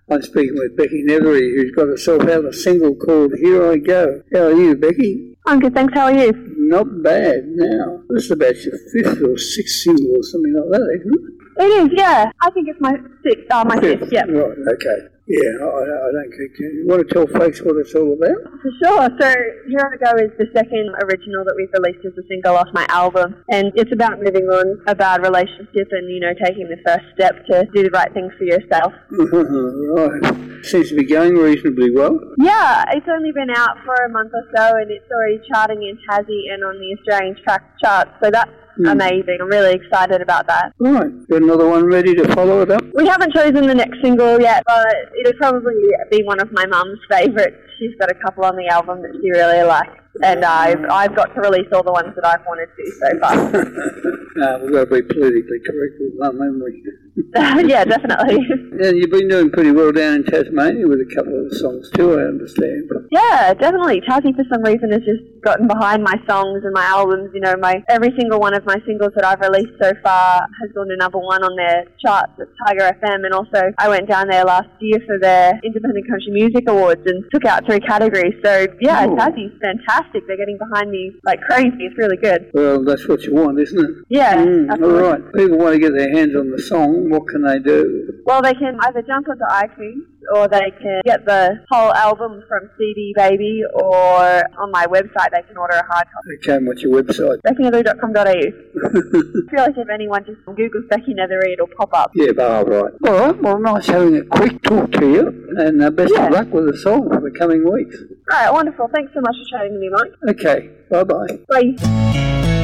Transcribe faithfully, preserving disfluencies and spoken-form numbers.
I'm speaking with Becky Nethery, who's got herself out a single called Here I Go. How are you, Becky? I'm good, thanks. How are you? Not bad. Now, this is about your fifth or sixth single or something like that, isn't it? It is, yeah. I think it's my sixth, uh, my fifth, yeah. Right, okay. Yeah, I, I don't think you want to tell folks what it's all about? For sure. So, Here I Go is the second original that we've released as a single off my album. And it's about moving on a bad relationship and, you know, taking the first step to do the right things for yourself. Right. Seems to be going reasonably well. Yeah, it's only been out for a month or so and it's already charting in Tassie and on the Australian track charts. So that's Mm. amazing. I'm really excited about that. Right. Got another one ready to follow it up? We haven't chosen the next single yet, but it'll probably be one of my mum's favourites. She's got a couple on the album that she really likes. And I've I've got to release all the ones that I've wanted to so far. No, we've got to be politically correct with Mum, haven't we? Yeah, definitely. Yeah, you've been doing pretty well down in Tasmania with a couple of songs too, I understand. Yeah, definitely. Tassie for some reason has just gotten behind my songs and my albums. You know, my every single one of my singles that I've released so far has gone to number one on their charts at Tiger F M, and also I went down there last year for their Independent Country Music Awards and took out three categories. So yeah, Ooh. Tassie's fantastic. They're getting behind me like crazy. It's really good. Well, that's what you want, isn't it? Yeah. Mm, all right. People want to get their hands on the song. What can they do? Well, they can either jump onto iTunes or they can get the whole album from C D Baby, or on my website they can order a hard copy. Okay, and what's your website? becky nethery dot com dot a u. I feel like if anyone just Googles Becky Nethery, it'll pop up. Yeah, but all right. All right, well, nice having a quick talk to you, and uh, best yeah. of luck with the song for the coming weeks. All right, wonderful. Thanks so much for chatting to me, Mike. Okay, bye-bye. Bye.